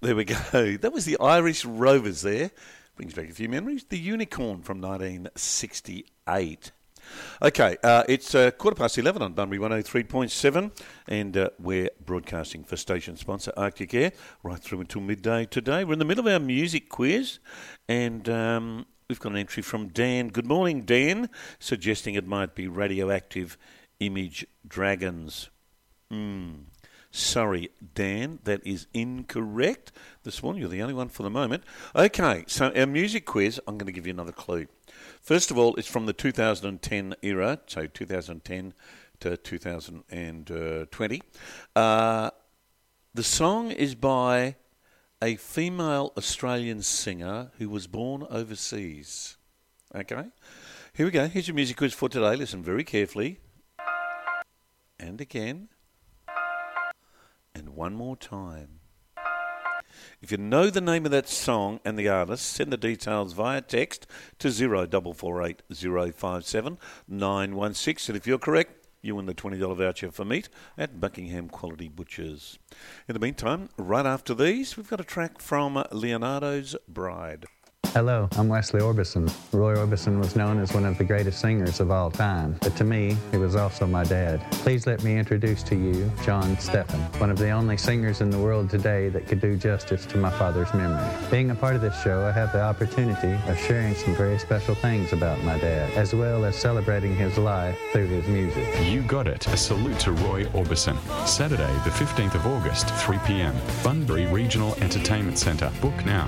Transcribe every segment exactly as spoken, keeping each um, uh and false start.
There we go. That was the Irish Rovers there. Brings back a few memories. The Unicorn from nineteen sixty-eight. Okay, uh, it's uh, quarter past eleven on Bunbury one oh three point seven, and uh, we're broadcasting for station sponsor Arctic Air right through until midday today. We're in the middle of our music quiz, and um, we've got an entry from Dan. Good morning, Dan, suggesting it might be Radioactive Image Dragons. Hmm. Sorry, Dan, that is incorrect. This one, you're the only one for the moment. Okay, so our music quiz, I'm going to give you another clue. First of all, it's from the two thousand ten era, so two thousand ten to two thousand twenty. Uh, the song is by a female Australian singer who was born overseas. Okay, here we go. Here's your music quiz for today. Listen very carefully. And again. And one more time. If you know the name of that song and the artist, send the details via text to zero four four eight zero five seven nine one six. And if you're correct, you win the twenty dollars voucher for meat at Buckingham Quality Butchers. In the meantime, right after these, we've got a track from Leonardo's Bride. Hello, I'm Wesley Orbison. Roy Orbison was known as one of the greatest singers of all time, but to me, he was also my dad. Please let me introduce to you John Steffen, one of the only singers in the world today that could do justice to my father's memory. Being a part of this show, I have the opportunity of sharing some very special things about my dad, as well as celebrating his life through his music. You got it. A salute to Roy Orbison. Saturday, the fifteenth of August, three p.m. Bunbury Regional Entertainment Centre. Book now.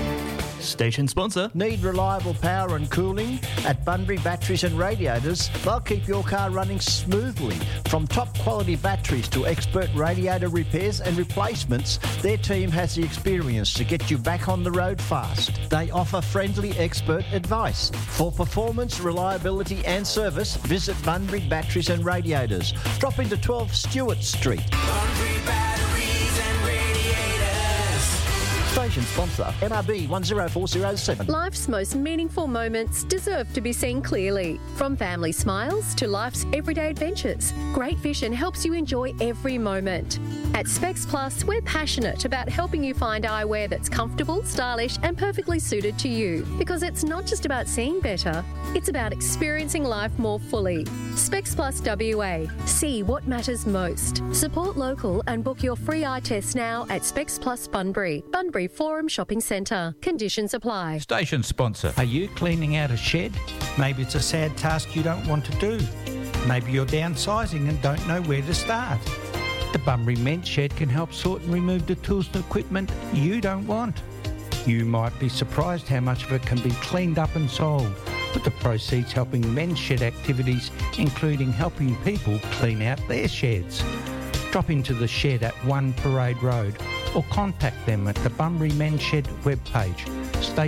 Station sponsor. Need reliable power and cooling? At Bunbury Batteries and Radiators, they'll keep your car running smoothly. From top quality batteries to expert radiator repairs and replacements, their team has the experience to get you back on the road fast. They offer friendly expert advice. For performance, reliability and service, visit Bunbury Batteries and Radiators. Drop into twelve Stewart Street. Bunbury Batteries and Radiators. Station sponsor, M R B one zero four zero seven. Life's most meaningful moments deserve to be seen clearly. From family smiles to life's everyday adventures, Great Vision helps you enjoy every moment. At Specs Plus, we're passionate about helping you find eyewear that's comfortable, stylish and perfectly suited to you. Because it's not just about seeing better, it's about experiencing life more fully. Specs Plus W A. See what matters most. Support local and book your free eye test now at Specs Plus Bunbury. Bunbury Forum Shopping Centre. Conditions apply. Station sponsor. Are you cleaning out a shed? Maybe it's a sad task you don't want to do. Maybe you're downsizing and don't know where to start. The Bunbury Men's Shed can help sort and remove the tools and equipment you don't want. You might be surprised how much of it can be cleaned up and sold, with the proceeds helping men's shed activities, including helping people clean out their sheds. Drop into the shed at one Parade Road or contact them at the Bunbury Men's Shed webpage. Stay